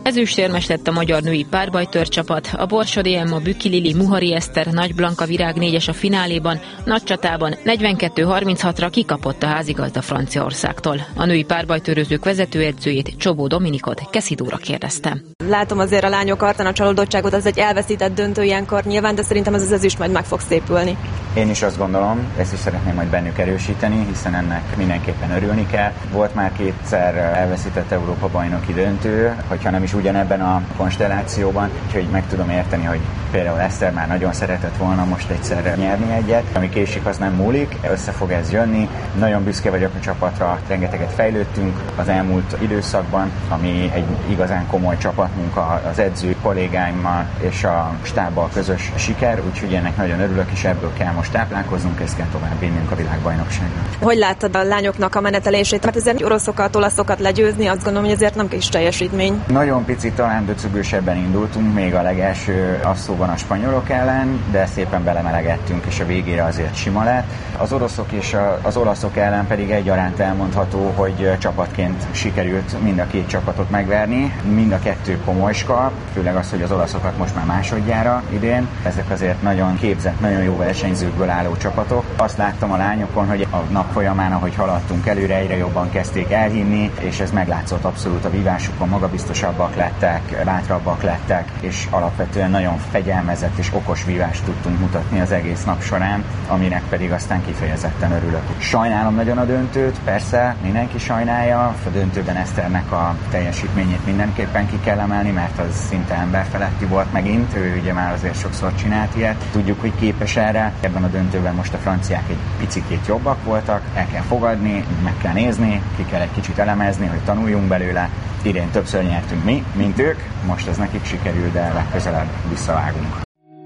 Ezüstérmes lett a magyar női párbajtőrcsapat, a Borsodi Emma, Bükki Lili, Muhari Eszter, Nagy Blanka Virág 4-es a fináléban, nagy csatában 42-36-ra kikapott a házigazda Franciaországtól. A női párbajtőrözők vezetőedzőjét, Csobó Dominikot Keszi Dóra kérdezte. Látom azért a lányok arcán a csalódottságot, az egy elveszített döntő ilyenkor nyilván, de szerintem ez az ezüst majd meg fog szépülni. Én is azt gondolom, ezt is szeretném majd bennük erősíteni, hiszen ennek mindenképpen örülni kell. Volt már kétszer elveszített Európa-bajnoki döntő, hogyha nem is ugyanebben a konstellációban, úgyhogy meg tudom érteni, hogy például Eszter már nagyon szeretett volna most egyszer nyerni egyet. Ami késik, az nem múlik, össze fog ez jönni. Nagyon büszke vagyok a csapatra, rengeteget fejlődtünk az elmúlt időszakban, ami egy igazán komoly csapatmunka az edző kollégáimmal és a stábbal közös siker, úgyhogy ennek nagyon örülök, és ebből kell most táplálkoznunk, ezt kell tovább vinnünk a világbajnokságra. Hogy láttad a lányoknak a menetelését? Mert azért oroszokat, olaszokat legyőzni, azt gondolom, hogy azért nem kis teljesítmény. Nagyon picit talán döcögősebben indultunk, még a legelső asszóban a spanyolok ellen, de szépen belemelegettünk, és a végére azért sima lett. Az oroszok és az olaszok ellen pedig egyaránt elmondható, hogy csapatként sikerült mind a két csapatot megverni. Mind a kettő komoly skalp, főleg az, hogy az olaszokat most már másodjára idén. Ezek azért nagyon képzett, nagyon jó versenyzőkből álló csapatok. Azt láttam a lányokon, hogy a nap folyamán, ahogy haladtunk előre, egyre jobban kezdték elhinni, és ez meglátszott abszolút a vívásukon, magabiztosabbak lettek, bátrabbak lettek, és alapvetően nagyon fegyelmezett és okos vívást tudtunk mutatni az egész nap során, aminek pedig aztán kifejezetten örülök. Sajnálom nagyon a döntőt, persze mindenki sajnálja, a döntőben Eszternek a teljesítményét mindenképpen ki kell emelni, mert az szinte emberfeletti volt megint, ő ugye már azért sokszor csinált ilyet. Tudjuk, hogy képes erre, ebben a döntőben most a franciák egy picikét jobbak voltak, el kell fogadni, meg kell nézni, ki kell egy kicsit elemezni, hogy tanuljunk belőle. Idén többször nyertünk mi, mint ők, most ez nekik sikerül, de legközelebb visszavágunk.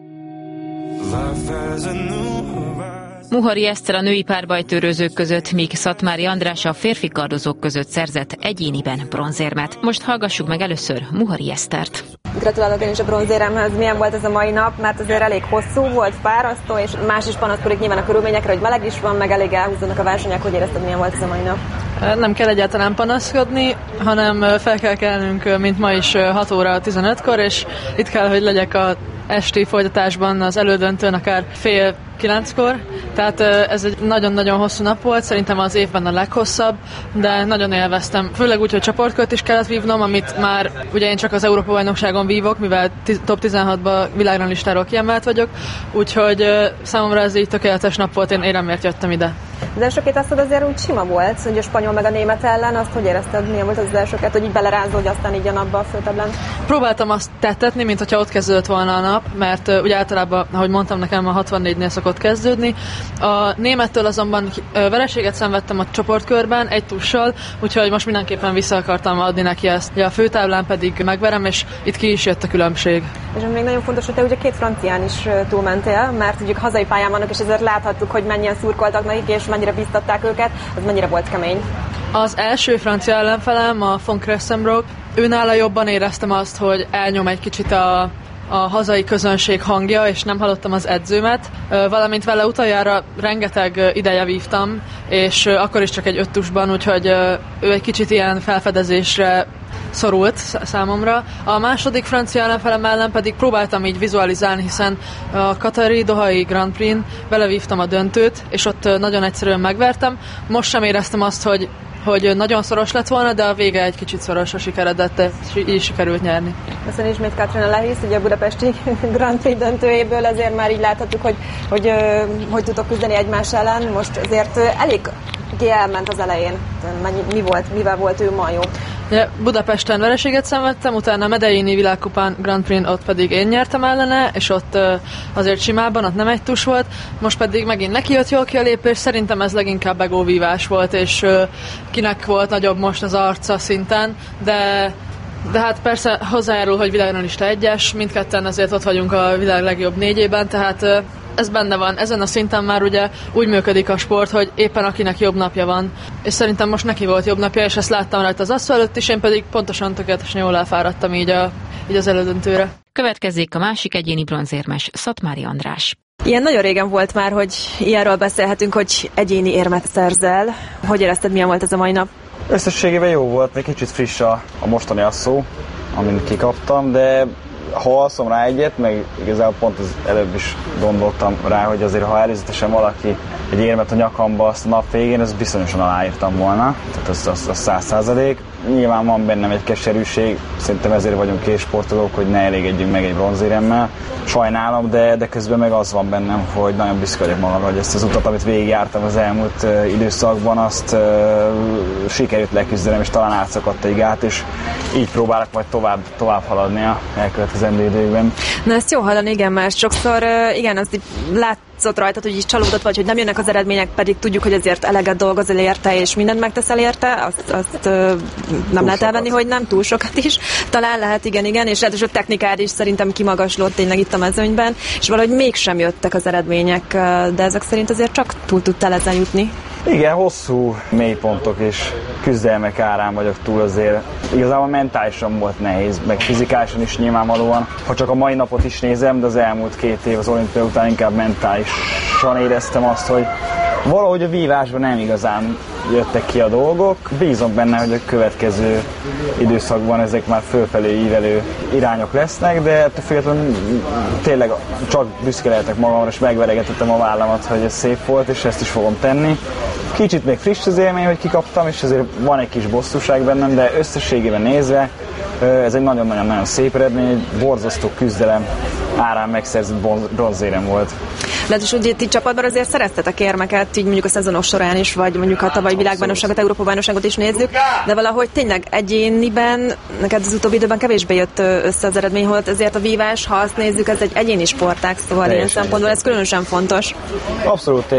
Muhari Eszter a női párbajtőrözők között, míg Szatmári András a férfi kardozók között szerzett egyéniben bronzérmet. Most hallgassuk meg először Muhari Esztert. Gratulálok én is a bronzéremhez. Milyen volt ez a mai nap? Mert azért elég hosszú volt, fárasztó, és más is panaszkodik nyilván a körülményekre, hogy meleg is van, meg elég elhúzódnak a versenyek. Hogy érezted, milyen volt ez a mai nap? Nem kell egyáltalán panaszkodni, hanem fel kell kelnünk, mint ma is 6 óra 15-kor, és itt kell, hogy legyek a esti folytatásban az elődöntőn, akár 8:30-kor. Tehát ez egy nagyon-nagyon hosszú nap volt, szerintem az évben a leghosszabb, de nagyon élveztem. Főleg úgy, hogy csoportkört is kellett vívnom, amit már ugye én csak az Európa-bajnokságon vívok, mivel top 16-ban világranglistáról kiemelt vagyok, úgyhogy számomra ez így tökéletes nap volt, én éremért jöttem ide. Az első két asztod azért úgy sima volt, hogy a spanyol meg a német ellen, azt hogy érezted, milyen volt az első két, hogy így belerázódj aztán így a napba a főtáblán? Próbáltam azt tettetni, mint hogyha ott kezdődött volna a nap, mert ugye általában, ahogy mondtam, nekem a 64-nél szokott kezdődni. A némettől azonban vereséget szenvedtem a csoportkörben, egy tussal, úgyhogy most mindenképpen vissza akartam adni neki ezt. Ugye a főtáblán pedig megverem, és itt ki is jött a különbség. És még nagyon fontos, hogy te ugye két francián is túlmentél, mert ugye hazai pályán vannak, és ezért láthattuk, hogy mennyien szurkoltak nekik, és mennyire biztatták őket, az mennyire volt kemény. Az első francia ellenfelem, a von Kressenbrock, őnála jobban éreztem azt, hogy elnyom egy kicsit a hazai közönség hangja, és nem hallottam az edzőmet, valamint vele utoljára rengeteg ideje vívtam, és akkor is csak egy 5 tusban, úgyhogy ő egy kicsit ilyen felfedezésre szorult számomra. A második francia ellenfelem ellen pedig próbáltam így vizualizálni, hiszen a katari Dohai Grand Prix-n belevívtam a döntőt, és ott nagyon egyszerűen megvertem. Most sem éreztem azt, hogy nagyon szoros lett volna, de a vége egy kicsit szorosra sikeredett, és így sikerült nyerni. Aztán ismét Katrina Lehisz, ugye a budapesti Grand Prix döntőjéből azért már így láthatjuk, hogy tudtok küzdeni egymás ellen. Most azért elég elment az elején. Mivel volt ő ma jó? Budapesten vereséget szenvedtem, utána a Medellini világkupán Grand Prix-n ott pedig én nyertem ellene, és ott azért simában, ott nem egy tus volt, most pedig megint neki jött jól ki a lépés, szerintem ez leginkább begóvívás volt, és kinek volt nagyobb most az arca szinten, de hát persze hozzájárul, hogy világranglista 1-es, mindketten azért ott vagyunk a világ legjobb 4-ében, tehát ez benne van. Ezen a szinten már ugye úgy működik a sport, hogy éppen akinek jobb napja van. És szerintem most neki volt jobb napja, és ezt láttam rajta az asszó előtt is, én pedig pontosan tökéletesen jól elfáradtam így az elődöntőre. Következzék a másik egyéni bronzérmes, Szatmári András. Ilyen nagyon régen volt már, hogy ilyenről beszélhetünk, hogy egyéni érmet szerzel. Hogy érezted, milyen volt ez a mai nap? Összességében jó volt, egy kicsit friss a mostani asszó, amit kikaptam, de ha alszom rá egyet, meg igazából pont az előbb is gondoltam rá, hogy azért ha előzetesen valaki egy érmet a nyakamba azt a nap végén, ezt bizonyosan aláírtam volna, tehát az 100%. Nyilván van bennem egy keserűség, szerintem ezért vagyunk késportolók, hogy ne elégedjünk meg egy bronzéremmel. Sajnálom, de közben meg az van bennem, hogy nagyon büszke vagyok magamra, hogy ezt az utat, amit végigjártam az elmúlt időszakban, azt sikerült leküzdenem, és talán átszakadt egy gát, és így próbálok majd tovább haladni a elkövetkezendő időkben. Na ezt jó hallani, igen, mert sokszor igen, azt így látszott rajtad, hogy így csalódott vagy, hogy nem jönnek az eredmények, pedig tudjuk, hogy azért eleget dolgozol érte, és mindent megteszel érte, azt nem lehet elvenni, hogy nem túl sokat is. Talán lehet, igen, és lehet, hogy a technikád is szerintem kimagaslott tényleg itt a mezőnyben, és valahogy mégsem jöttek az eredmények, de ezek szerint azért csak túl tudtál ezen jutni. Igen, hosszú mélypontok és küzdelmek árán vagyok túl azért. Igazából mentálisan volt nehéz, meg fizikálisan is nyilvánvalóan. Ha csak a mai napot is nézem, de az elmúlt 2 év az olimpia után inkább mentálisan éreztem azt, hogy valahogy a vívásban nem igazán jöttek ki a dolgok. Bízom benne, hogy a következő időszakban ezek már fölfelé ívelő irányok lesznek, de ettől függetlenül tényleg csak büszke lehetek magamra, és megveregetettem a vállamat, hogy ez szép volt, és ezt is fogom tenni. Kicsit még friss az élmény, hogy kikaptam, és ezért van egy kis bosszúság bennem, de összességében nézve ez egy nagyon-nagyon szép eredmény, egy borzasztó küzdelem árán megszerzett bronzérem volt. Lehet, hogy ugye ti csapatban azért szereztetek érmeket, így mondjuk a szezonos során is, vagy mondjuk a tavalyi világbajnokságot, Európa-bajnokságot is nézzük, de valahogy tényleg egyéniben, neked az utóbbi időben kevésbé jött össze az eredmény, holott ezért a vívás, ha azt nézzük, ez egy egyéni sportág, szóval ilyen szempontból ez különösen fontos. Abszolút,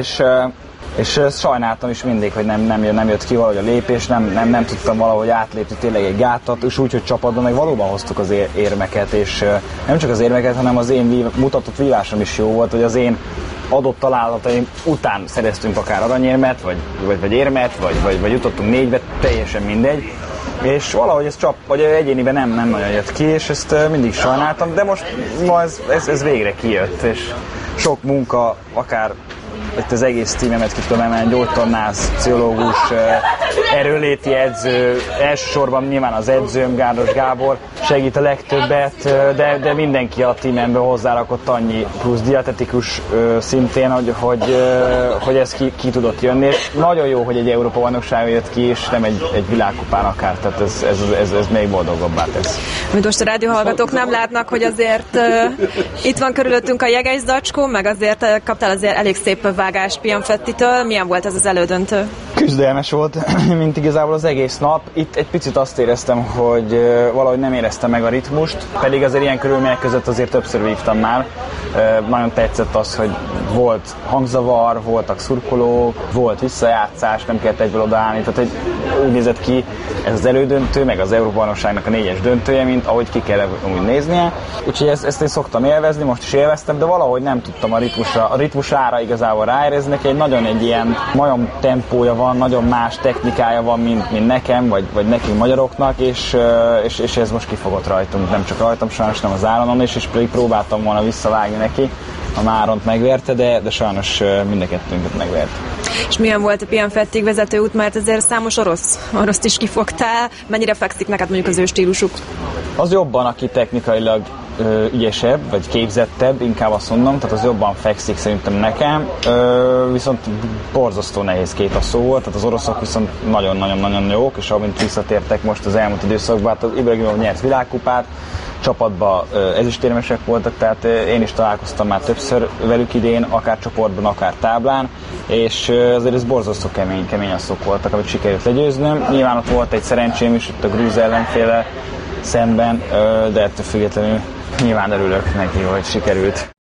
és sajnáltam is mindig, hogy nem jött ki valahogy a lépés, nem tudtam valahogy átlépni tényleg egy gátat, és úgy, hogy csapatban meg valóban hoztuk az érmeket, és nem csak az érmeket, hanem az én mutatott vívásom is jó volt, hogy az én adott találataim után szereztünk akár aranyérmet, vagy érmet, vagy jutottunk 4-be, teljesen mindegy. És valahogy vagy egyéniben nem nagyon jött ki, és ezt mindig sajnáltam, de most ez végre kijött, és sok munka, akár itt az egész tímemet ki tudom emelni, gyógytornász, pszichológus, erőléti edző, elsősorban nyilván az edzőm, Gárdos Gábor segít a legtöbbet, de mindenki a tímemben hozzárakott annyi plusz dietetikus szintén, hogy ez ki tudott jönni. És nagyon jó, hogy egy Európa-bajnokságon jött ki, és nem egy világkupán akár, tehát ez még boldogabbá tesz. Mint most a rádióhallgatók nem látnak, hogy azért itt van körülöttünk a jeges zacskó, meg azért kaptál azért elég szép vágást Pianfettitől. Milyen volt ez az elődöntő? Küzdelmes volt, mint igazából az egész nap. Itt egy picit azt éreztem, hogy valahogy nem éreztem meg a ritmust, pedig azért ilyen körülmények között azért többször vívtam már. Nagyon tetszett az, hogy volt hangzavar, voltak szurkolók, volt visszajátszás, nem kellett egyből odaállni, tehát úgy nézett ki ez az elődöntő, meg az Európa-bajnokságnak a 4-es döntője, mint ahogy ki kell úgy néznie. Úgyhogy ezt én szoktam élvezni, most is élveztem, de valahogy nem tudtam a ritmusára igazából ráérezni. Neki egy ilyen majom tempója van, nagyon más technikája van, mint nekem, vagy nekünk magyaroknak, és ez most kifogott rajtunk, nem csak rajtam, sajnos nem az Áronon is, és pedig próbáltam volna visszavágni neki, a Máront megverte, de sajnos mind a kettőnket megvert. És milyen volt a Pianfettig vezető út, mert ezért számos oroszt is kifogtál, mennyire fekszik neked mondjuk az ő stílusuk? Az jobban, aki technikailag ügyesebb, vagy képzettebb, inkább azt mondom, tehát az jobban fekszik szerintem nekem, viszont borzasztó nehéz két a szó volt, tehát az oroszok viszont nagyon-nagyon jók, és amint visszatértek most az elmúlt időszakban, hát az Ibrahimov nyert világkupát, csapatban ezüstérmesek voltak, tehát én is találkoztam már többször velük idén, akár csoportban, akár táblán, és azért ez borzasztó kemény asszok voltak, amit sikerült legyőznöm. Nyilván ott volt egy szerencsém is, ott a grúz ellenféle szemben, de ettől függetlenül nyilván örülök neki, hogy sikerült.